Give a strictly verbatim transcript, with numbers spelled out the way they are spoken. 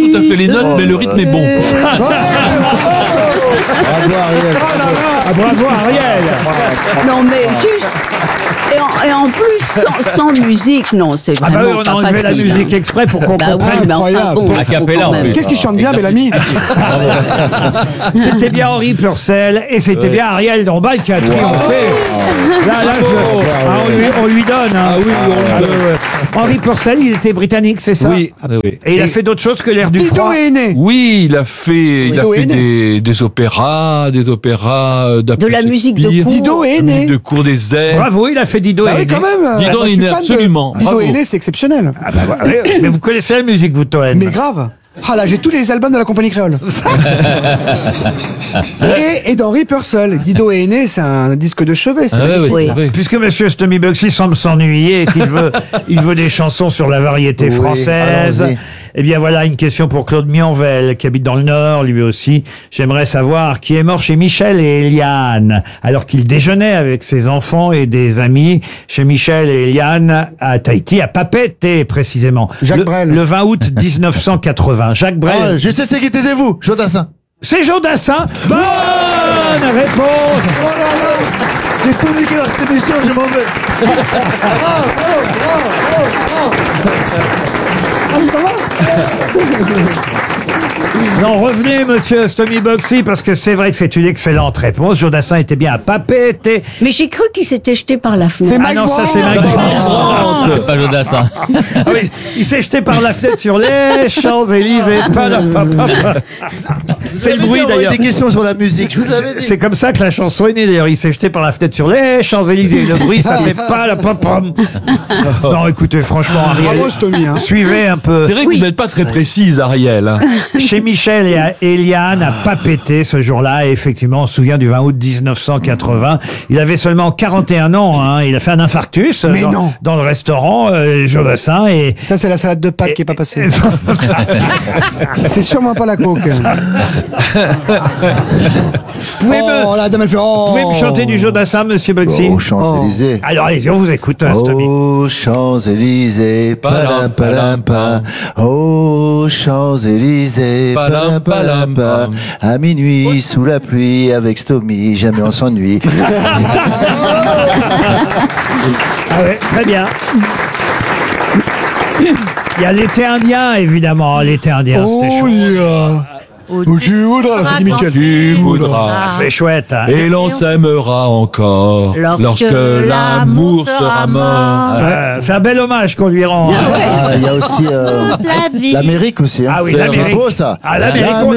tout à fait les notes, mais le rythme est bon. Bravo Ariel. Ah, bravo Ariel. Non, mais juste. Et en, et en plus, sans, sans musique, non, c'est Ah bah vraiment oui, on a pas enlevé facile. la musique hein. exprès pour qu'on Bah oui, comprenne. mais enfin incroyable. bon, A faut cappella, quand en même. plus. Qu'est-ce qu'il chante bien, Bellamy? C'était bien Henri Purcell et c'était bien Ariel Dombal qui a triomphé. Là, là, je- ah, on, lui, on lui donne. hein. Ah oui, on lui Ah, donne. ouais, ouais. Henri Purcell, il était britannique, c'est ça? Oui, oui, oui. Et il a fait d'autres choses que l'air du Dido froid. est né. Oui, il a fait, il a Dido fait est né. des, des opéras, des opéras euh, d'après De la musique de Shakespeare, cour. Dido est de musique né. de cour des airs. Bravo, il a fait Dido Bah et oui, Aîné. quand même. Dido Moi, je est suis né, fan de- absolument. Dido Bravo. est né, c'est exceptionnel. Ah bah voilà. Mais vous connaissez la musique, vous, Toen? Mais grave. Ah là, j'ai tous les albums de la compagnie créole. et, et d'Henri Purcell. Dido est né, c'est un disque de chevet. C'est Ah, ouais, magnifique. ouais, Oui. ouais. Puisque Monsieur Stomy Bugsy semble s'ennuyer et qu'il veut, il veut des chansons sur la variété Oui, française, allons-y. eh bien voilà une question pour Claude Mionvel, qui habite dans le Nord, lui aussi. J'aimerais savoir qui est mort chez Michel et Eliane, alors qu'il déjeunait avec ses enfants et des amis chez Michel et Eliane à Tahiti, à Papeete précisément. Jacques le, Brel. Le vingt août mille neuf cent quatre-vingts. Jacques Brel. Ah, je sais c'est qui, taisez-vous, Jodassin. C'est Jean Dassin. Bonne réponse. J'ai tout niqué dans cette émission, je m'en vais. Non, revenez, monsieur Stomy Bugsy, parce que c'est vrai que c'est une excellente réponse. Jodassin était bien à Papeete. Mais j'ai cru qu'il s'était jeté par la fenêtre. C'est Ah non, Mike ça c'est Brandt. Mike Brandt. Pas Jodassin. Ah oui, il s'est jeté par la fenêtre sur les Champs-Élysées. Pas la- pas- pas- pas. C'est le bruit d'ailleurs. des questions sur la musique, je vous avais dit. C'est comme ça que la chanson est née d'ailleurs. Il s'est jeté par la fenêtre sur les Champs-Élysées. Le bruit, ça fait pas la pom-pom. Non, écoutez, franchement, Ariel, Bravo, Stomy. Hein. suivez un peu. C'est vrai que vous n'êtes pas très précise, Ariel. hein. Chez Michel et à Eliane à Papeete ce jour-là. Et effectivement, on se souvient du vingt août mille neuf cent quatre-vingts. Il avait seulement quarante et un ans. Hein. Il a fait un infarctus Mais dans, non. dans le restaurant euh, Jodassin. Et Ça, c'est la salade de pâtes qui est pas passée. C'est sûrement pas la coke. pouvez me, Oh, la dame, elle fait. Oh. pouvez me chanter du Jodassin, monsieur Bugsy? Aux Champs-Élysées. Alors allez-y, on vous écoute, hein, Stomy. Aux Champs-Élysées, palam palam pam. Aux Champs-Élysées, palam palam pam. À minuit, sous la pluie, avec Stomy, jamais on s'ennuie. Ah ouais, très bien. Il y a l'été indien, évidemment. L'été indien, c'était Oh, chouette. yeah. Où tu voudras, Freddy Mitchell. Tu voudras. Ah, c'est chouette. Hein. Et l'on s'aimera encore Lorsque lorsque l'amour sera mort. Euh, c'est un bel hommage qu'on lui rend. hein. Ah, il y a aussi euh, l'Amérique aussi. Hein. Ah oui, C'est l'Amérique. beau ça. Ah, l'Amérique, on